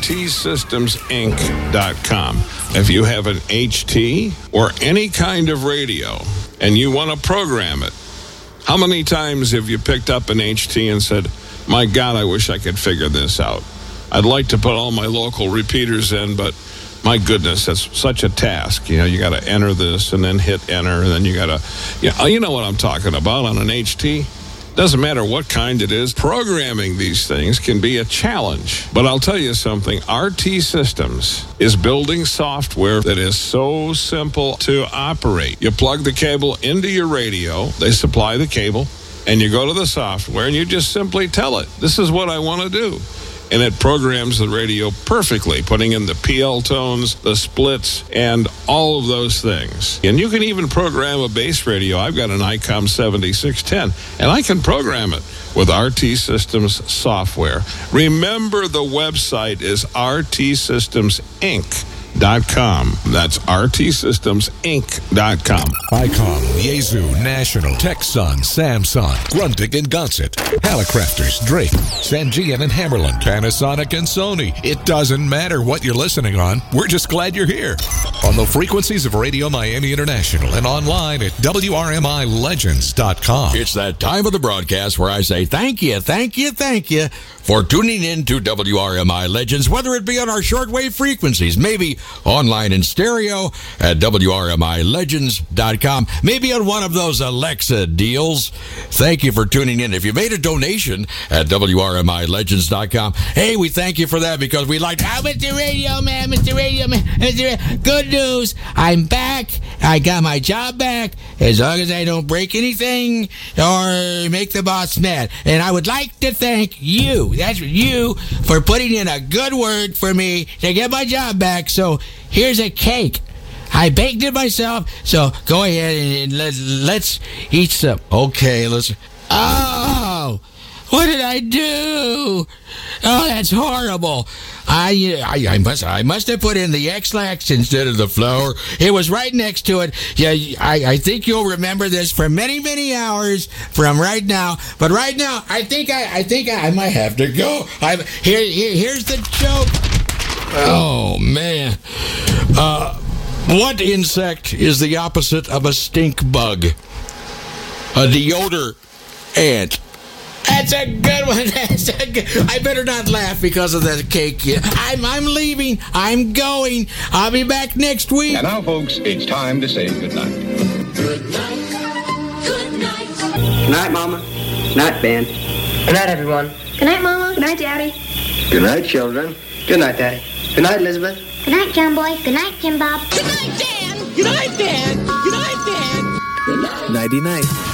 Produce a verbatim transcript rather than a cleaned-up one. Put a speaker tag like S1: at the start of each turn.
S1: T Systems Inc dot com. If you have an H T or any kind of radio and you want to program it, how many times have you picked up an H T and said, my God, I wish I could figure this out. I'd like to put all my local repeaters in, but my goodness, that's such a task. You know, you got to enter this and then hit enter, and then you got to, you know, you know what I'm talking about on an H T. Doesn't matter what kind it is. Programming these things can be a challenge. But I'll tell you something. R T Systems is building software that is so simple to operate. You plug the cable into your radio. They supply the cable. And you go to the software and you just simply tell it, this is what I want to do. And it programs the radio perfectly, putting in the P L tones, the splits, and all of those things. And you can even program a base radio. I've got an ICOM seventy-six ten, and I can program it with R T Systems software. Remember, the website is R T Systems Inc dot com. That's R T Systems Inc dot com.
S2: ICOM, Yaesu, National, Texon, Samsung, Grundig and Gonset, Hallicrafters, Drake, Sangean and Hammerland, Panasonic and Sony. It doesn't matter what you're listening on. We're just glad you're here. On the frequencies of Radio Miami International and online at W R M I Legends dot com.
S3: It's that time of the broadcast where I say thank you, thank you, thank you for tuning in to W R M I Legends, whether it be on our shortwave frequencies, maybe online in stereo at W R M I Legends dot com, maybe on one of those Alexa deals. Thank you for tuning in. If you made a donation at W R M I Legends dot com, hey, we thank you for that because we like, oh, Mister Radio Man, Mister Radio Man, Mister Good news, I'm back. I got my job back as long as I don't break anything or make the boss mad. And I would like to thank you, that's you, for putting in a good word for me to get my job back. So here's a cake. I baked it myself, so go ahead and let, let's eat some. Okay, let's... Oh, what did I do? Oh, that's horrible. I, I I must I must have put in the X-Lax instead of the flour. It was right next to it. Yeah, I, I think you'll remember this for many, many hours from right now. But right now, I think I I think I, I might have to go. I here, here here's the joke. Oh man. Uh, what insect is the opposite of a stink bug? A deodor ant. That's a good one. That's a good. I better not laugh because of that cake. I'm I'm leaving. I'm going. I'll be back next week.
S4: And now, folks, it's time to say goodnight.
S5: Good night. Good night.
S6: Good night, Mama. Good night, Ben.
S7: Good night, everyone.
S8: Good night, Mama. Good night, Daddy.
S6: Good night, children.
S7: Good night, Daddy. Good night, Elizabeth.
S8: Good night, John Boy. Good night, Jim Bob.
S5: Good night, Dan. Good night, Dan. Good night, Dan. Good night.
S9: Nighty night.